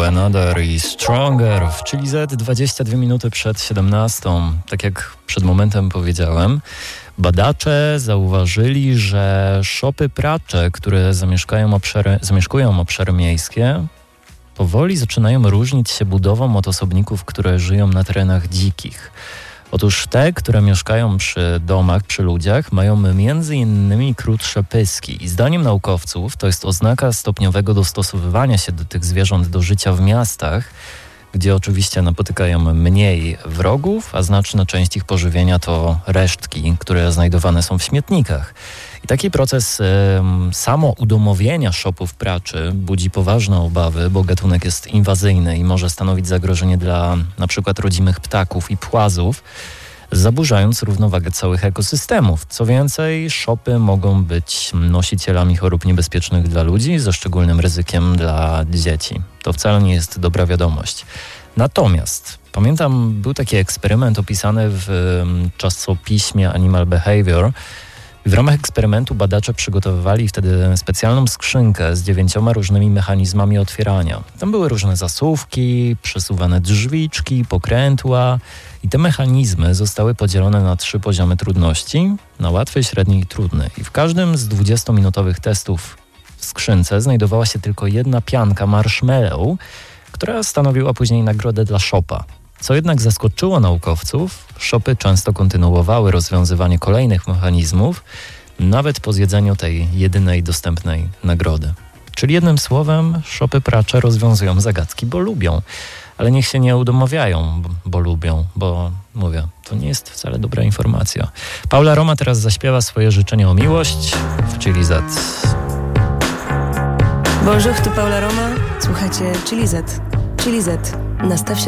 Another i Stronger w Chili Z 22 minuty przed 17. Tak jak przed momentem powiedziałem, badacze zauważyli, że szopy pracze, które zamieszkują obszary miejskie, powoli zaczynają różnić się budową od osobników, które żyją na terenach dzikich. Otóż te, które mieszkają przy domach, przy ludziach, mają między innymi krótsze pyski i zdaniem naukowców to jest oznaka stopniowego dostosowywania się do tych zwierząt do życia w miastach, gdzie oczywiście napotykają mniej wrogów, a znaczna część ich pożywienia to resztki, które znajdowane są w śmietnikach. I taki proces samoudomowienia szopów praczy budzi poważne obawy, bo gatunek jest inwazyjny i może stanowić zagrożenie dla na przykład rodzimych ptaków i płazów, zaburzając równowagę całych ekosystemów. Co więcej, szopy mogą być nosicielami chorób niebezpiecznych dla ludzi, ze szczególnym ryzykiem dla dzieci. To wcale nie jest dobra wiadomość. Natomiast pamiętam, był taki eksperyment opisany w czasopiśmie Animal Behavior. W ramach eksperymentu badacze przygotowywali wtedy specjalną skrzynkę z 9 różnymi mechanizmami otwierania. Tam były różne zasuwki, przesuwane drzwiczki, pokrętła i te mechanizmy zostały podzielone na 3 poziomy trudności, na łatwy, średni i trudny. I w każdym z 20-minutowych testów w skrzynce znajdowała się tylko jedna pianka marshmallow, która stanowiła później nagrodę dla szopa. Co jednak zaskoczyło naukowców, szopy często kontynuowały rozwiązywanie kolejnych mechanizmów, nawet po zjedzeniu tej jedynej dostępnej nagrody. Czyli jednym słowem, szopy pracze rozwiązują zagadki, bo lubią. Ale niech się nie udomawiają, bo lubią, bo mówię, to nie jest wcale dobra informacja. Paula Roma teraz zaśpiewa swoje życzenie o miłość w Chili Z. Bonjour, tu Paula Roma. Słuchajcie Chili Z. Chili Z. Nastaw się